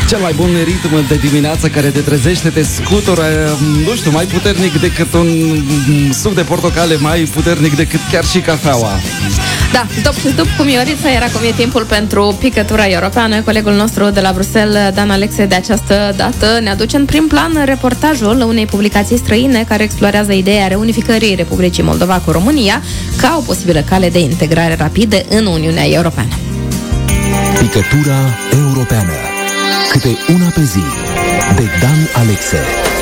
Cel mai bun ritm de dimineață care te trezește, te scutură, nu știu, mai puternic decât un suc de portocale, mai puternic decât chiar și cafeaua. Da, după cu Miorița era cum e timpul pentru picătura europeană. Colegul nostru de la Bruxelles, Dan Alexe, de această dată ne aduce în prim plan reportajul unei publicații străine care explorează ideea reunificării Republicii Moldova cu România ca o posibilă cale de integrare rapidă în Uniunea Europeană. Picătura europeană. Câte una pe zi. De Dan Alexe.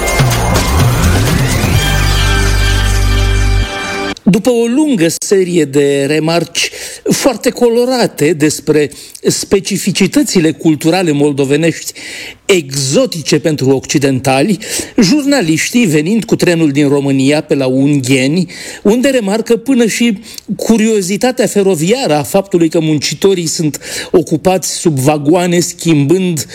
După o lungă serie de remarci foarte colorate despre specificitățile culturale moldovenești exotice pentru occidentali, jurnaliștii, venind cu trenul din România pe la Ungheni, unde remarcă până și curiozitatea feroviară a faptului că muncitorii sunt ocupați sub vagoane schimbând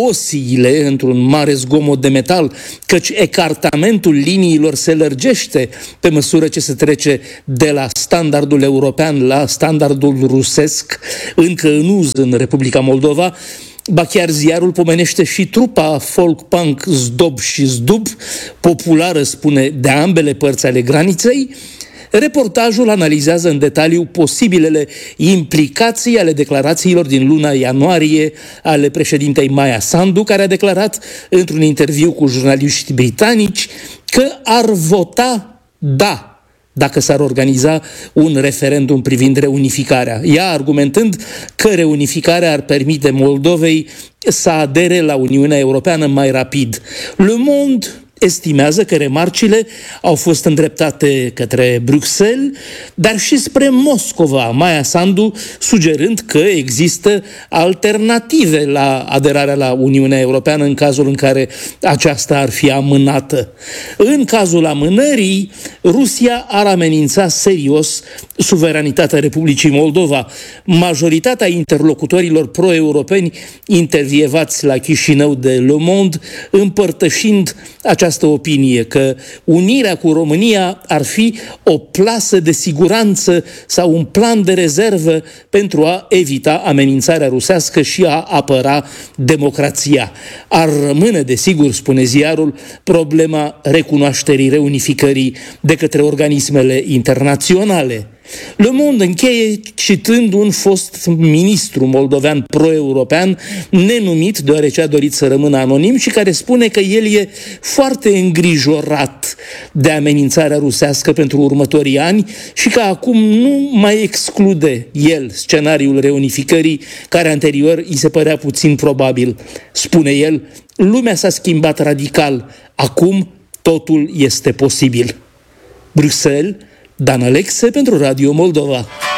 osiile într-un mare zgomot de metal, căci ecartamentul liniilor se lărgește pe măsură ce se trece de la standardul european la standardul rusesc, încă în uz în Republica Moldova. Ba chiar ziarul pomenește și trupa folk-punk Zdob și Zdub, populară, spune, de ambele părți ale graniței. Reportajul analizează în detaliu posibilele implicații ale declarațiilor din luna ianuarie ale președintei Maia Sandu, care a declarat într-un interviu cu jurnaliști britanici că ar vota da dacă s-ar organiza un referendum privind reunificarea. Ea argumentând că reunificarea ar permite Moldovei să adere la Uniunea Europeană mai rapid. Le Monde estimează că remarcile au fost îndreptate către Bruxelles, dar și spre Moscova, Maia Sandu sugerând că există alternative la aderarea la Uniunea Europeană în cazul în care aceasta ar fi amânată. În cazul amânării, Rusia ar amenința serios suveranitatea Republicii Moldova. Majoritatea interlocutorilor pro-europeni intervievați la Chișinău de Le Monde împărtășind această opinie că unirea cu România ar fi o plasă de siguranță sau un plan de rezervă pentru a evita amenințarea rusească și a apăra democrația. Ar rămâne, desigur, spune ziarul, problema recunoașterii reunificării de către organismele internaționale. Le Monde încheie citând un fost ministru moldovean pro-european, nenumit deoarece a dorit să rămână anonim, și care spune că el e foarte îngrijorat de amenințarea rusească pentru următorii ani și că acum nu mai exclude el scenariul reunificării, care anterior îi se părea puțin probabil. Spune el, lumea s-a schimbat radical, acum totul este posibil. Bruxelles, Dan Alexe pentru Radio Moldova.